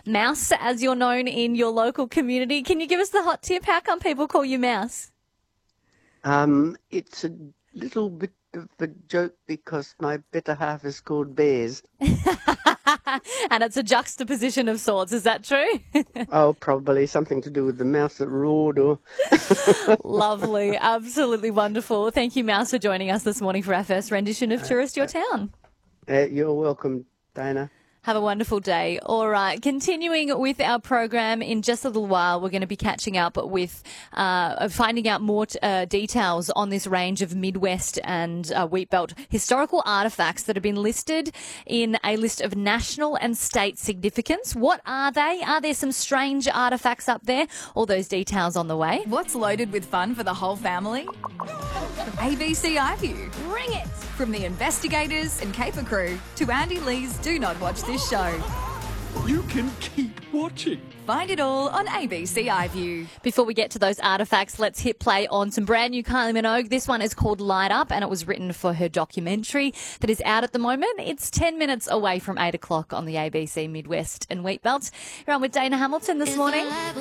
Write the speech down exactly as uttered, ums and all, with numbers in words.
Mouse, as you're known in your local community. Can you give us the hot tip? How come people call you Mouse? Um, it's a little bit of a joke because my better half is called Bears. And it's a juxtaposition of sorts. Is that true? Oh, probably something to do with the mouse that roared or... Lovely. Absolutely wonderful. Thank you, Mouse, for joining us this morning for our first rendition of Tourist Your Town. Uh, you're welcome, Dana. Have a wonderful day. All right, continuing with our program in just a little while, we're going to be catching up with uh, finding out more t- uh, details on this range of Midwest and uh, Wheatbelt historical artefacts that have been listed in a list of national and state significance. What are they? Are there some strange artefacts up there? All those details on the way. What's loaded with fun for the whole family? A B C iView. Bring it! From the investigators and caper crew to Andy Lee's Do Not Watch This Show. You can keep watching. Find it all on A B C iView. Before we get to those artefacts, let's hit play on some brand new Kylie Minogue. This one is called Light Up, and it was written for her documentary that is out at the moment. It's ten minutes away from eight o'clock on the A B C Midwest and Wheatbelt. You're on with Dana Hamilton this morning.